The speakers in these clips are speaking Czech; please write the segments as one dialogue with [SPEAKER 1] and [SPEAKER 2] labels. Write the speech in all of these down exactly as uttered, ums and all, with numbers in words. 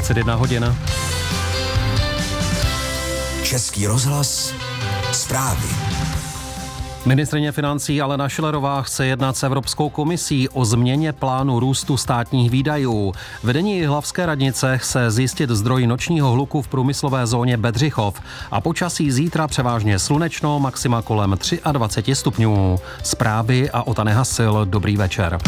[SPEAKER 1] dvacet jedna hodin.
[SPEAKER 2] Český rozhlas, zprávy.
[SPEAKER 1] Ministryně financí Alena Schillerová chce jednat s Evropskou komisí o změně plánu růstu státních výdajů. Vedení Jihlavské radnice chce zjistit zdroj nočního hluku v průmyslové zóně Bedřichov a počasí zítra převážně slunečno, maxima kolem dvacet tři stupňů. Zprávy a Ota Nehasil, dobrý večer.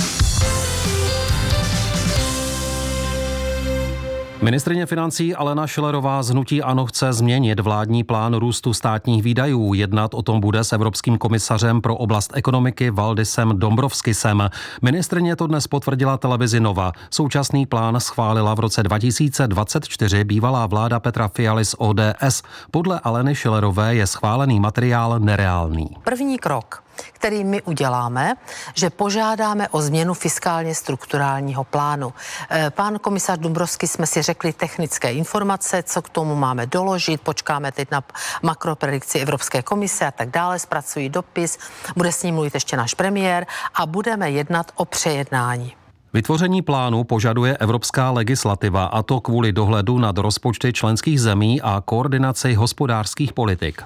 [SPEAKER 1] Ministryně financí Alena Schillerová z hnutí ANO chce změnit vládní plán růstu státních výdajů. Jednat o tom bude s evropským komisařem pro oblast ekonomiky Valdisem Dombrovskisem. Ministryně to dnes potvrdila televizi Nova. Současný plán schválila v roce dva tisíce dvacet čtyři bývalá vláda Petra Fialy z O D S. Podle Aleny Schillerové je schválený materiál nereálný.
[SPEAKER 3] První krok, který my uděláme, že požádáme o změnu fiskálně strukturálního plánu. Pán komisař Dombrovskis jsme si řekli technické informace, co k tomu máme doložit, počkáme teď na makropredikci Evropské komise a tak dále, zpracují dopis, bude s ním mluvit ještě náš premiér a budeme jednat o přejednání.
[SPEAKER 1] Vytvoření plánu požaduje evropská legislativa, a to kvůli dohledu nad rozpočty členských zemí a koordinaci hospodářských politik.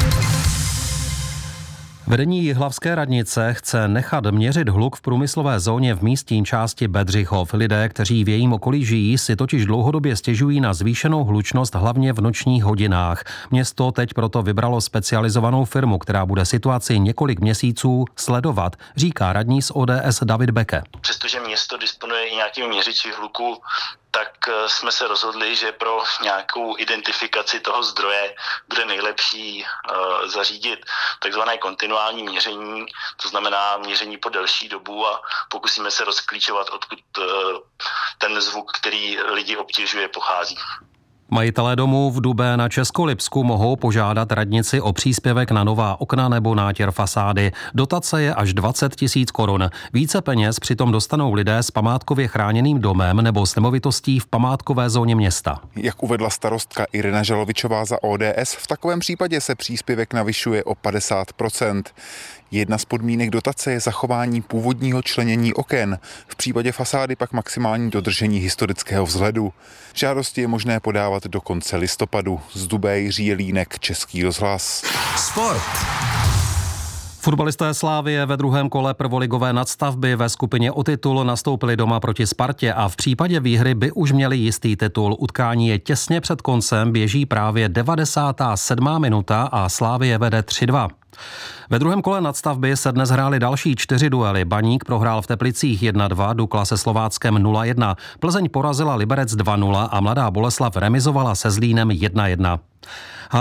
[SPEAKER 1] Vedení Jihlavské radnice chce nechat měřit hluk v průmyslové zóně v místní části Bedřichov. Lidé, kteří v jejím okolí žijí, si totiž dlouhodobě stěžují na zvýšenou hlučnost hlavně v nočních hodinách. Město teď proto vybralo specializovanou firmu, která bude situaci několik měsíců sledovat, říká radní z O D S David Beke.
[SPEAKER 4] Přestože město disponuje i nějakým měřiči hluku, tak jsme se rozhodli, že pro nějakou identifikaci toho zdroje bude nejlepší uh, zařídit takzvané kontinuální měření, to znamená měření po delší dobu a pokusíme se rozklíčovat, odkud uh, ten zvuk, který lidi obtěžuje, pochází.
[SPEAKER 1] Majitelé domů v Dubé na Českolipsku mohou požádat radnici o příspěvek na nová okna nebo nátěr fasády. Dotace je až dvacet tisíc korun. Více peněz přitom dostanou lidé s památkově chráněným domem nebo s nemovitostí v památkové zóně města.
[SPEAKER 5] Jak uvedla starostka Irena Žalovičová za O D S, v takovém případě se příspěvek navyšuje o padesát procent. Jedna z podmínek dotace je zachování původního členění oken, v případě fasády pak maximální dodržení historického vzhledu. Žádosti je možné podávat do konce listopadu. Z Dubé Jiří Jelínek, Český rozhlas.
[SPEAKER 2] Sport.
[SPEAKER 1] Fotbalisté Slavie ve druhém kole prvoligové nadstavby ve skupině o titul nastoupili doma proti Spartě a v případě výhry by už měli jistý titul. Utkání je těsně před koncem, běží právě devadesátá sedmá minuta a Slavie vede tři dva. Ve druhém kole nadstavby se dnes hrály další čtyři duely. Baník prohrál v Teplicích jedna dva, Dukla se Slováckem nula jedna. Plzeň porazila Liberec dva nula a Mladá Boleslav remizovala se Zlínem jedna jedna.